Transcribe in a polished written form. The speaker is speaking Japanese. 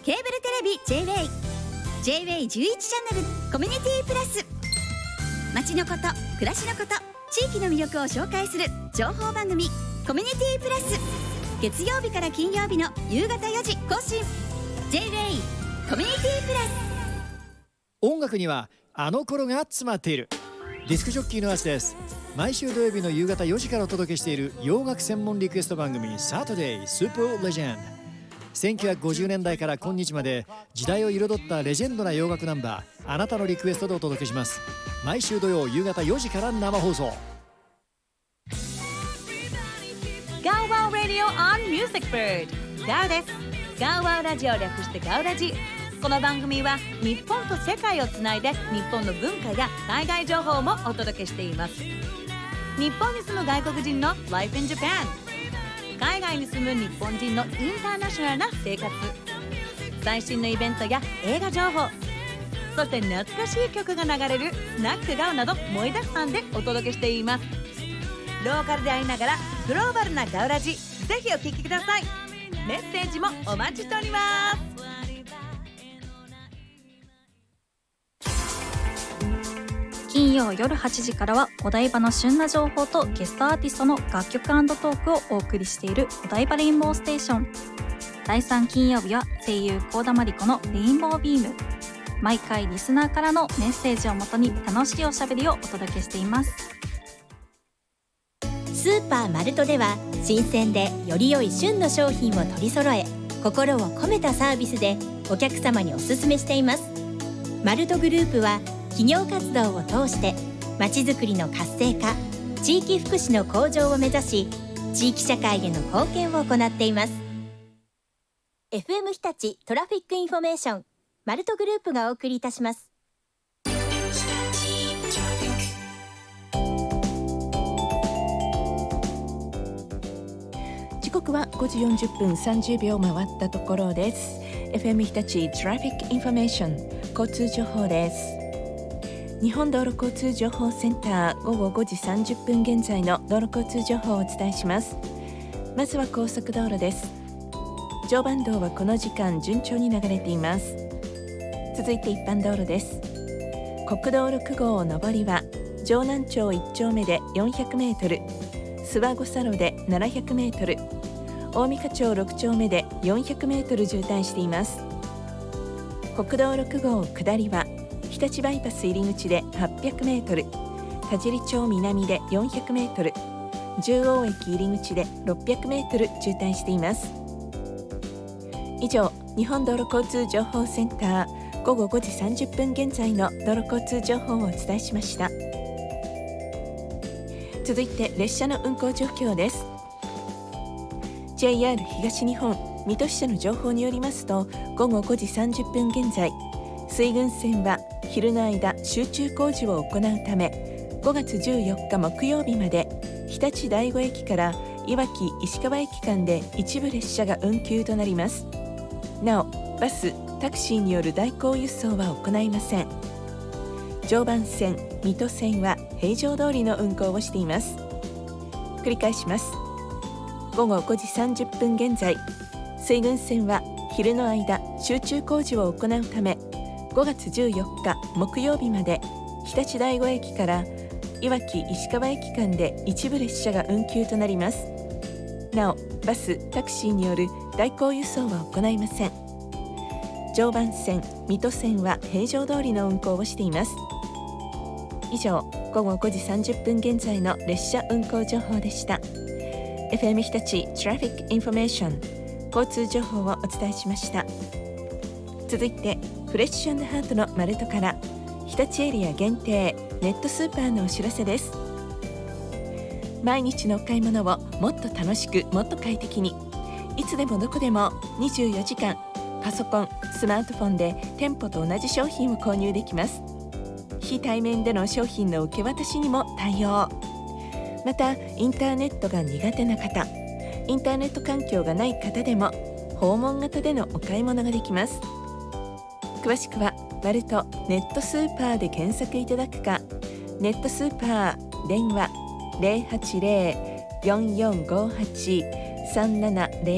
ケーブルテレビ J-Way 11チャンネルコミュニティプラス、街のこと暮らしのこと地域の魅力を紹介する情報番組コミュニティプラス、月曜日から金曜日の夕方4時更新。 J-Way コミュニティプラス。 音楽にはあの頃が詰まっている。ディスクジョッキーのアスです。毎週土曜日の夕方4時からお届けしている洋楽専門リクエスト番組サタデースーパーレジェンド。1950年代から今日まで時代を彩ったレジェンドな洋楽ナンバー、あなたのリクエストでお届けします。毎週土曜夕方4時から生放送。 ガウワウラジオ on Music Bird、 ガウです。ガウワウラジオ略してガウラジ。この番組は日本と世界をつないで日本の文化や海外情報もお届けしています。日本に住む外国人の Life in Japan、海外に住む日本人のインターナショナルな生活、最新のイベントや映画情報、そして懐かしい曲が流れるスナックガウなど盛りだくさんでお届けしています。ローカルでありながらグローバルなガウラジ、ぜひお聞きください。メッセージもお待ちしております。 金曜夜8時からはお台場の旬な情報とゲストアーティストの楽曲&トークをお送りしているお台場レインボーステーション。第3金曜日は声優幸田真理子のレインボービーム。毎回リスナーからのメッセージをもとに楽しいおしゃべりをお届けしています。 スーパーマルトでは新鮮でより良い旬の商品を取り揃え、心を込めたサービスでお客様にお勧めしています。マルトグループは企業活動を通してまちづくりの活性化、地域福祉の向上を目指し、地域社会への貢献を行っています。 FM 日立トラフィックインフォメーション、マルトグループがお送りいたします。 時刻は5時40分30秒回ったところです。 FM 日立トラフィックインフォメーション、交通情報です。日本道路交通情報センター、午後5時30分現在の道路交通情報をお伝えします。まずは高速道路です。常磐道はこの時間順調に流れています。続いて一般道路です。国道6号上りは城南町1丁目で400メートル、諏訪五差路で700メートル、大三課町6丁目で400メートル渋滞しています。国道6号下りは日立バイパス入り口で800メートル、田尻町南で400メートル、十王駅入り口で600メートル渋滞しています。以上、日本道路交通情報センター、午後5時30分現在の道路交通情報をお伝えしました。続いて列車の運行状況です。 JR 東日本水戸支社の情報によりますと、午後5時30分現在、水郡線は昼の間集中工事を行うため、5月14日木曜日まで日立第五駅からいわき石川駅間で一部列車が運休となります。なお、バス・タクシーによる代行輸送は行いません。常磐線、水戸線は平常通りの運行をしています。繰り返します。午後5時30分現在、水郡線は昼の間集中工事を行うため、5月14日木曜日まで日立第五駅からいわき石川駅間で一部列車が運休となります。なお、バス・タクシーによる代行輸送は行いません。常磐線、水戸線は平常通りの運行をしています。以上、午後5時30分現在の列車運行情報でした。 FM 日立トラフィックインフォメーション、交通情報をお伝えしました。続いてフレッシュ&ハートのマルトから日立エリア限定ネットスーパーのお知らせです。毎日のお買い物をもっと楽しく、もっと快適に、いつでもどこでも24時間パソコン、スマートフォンで店舗と同じ商品を購入できます。非対面での商品の受け渡しにも対応。またインターネットが苦手な方、インターネット環境がない方でも訪問型でのお買い物ができます。詳しくはマルトネットスーパーで検索いただくか、ネットスーパー電話 080-4458-3700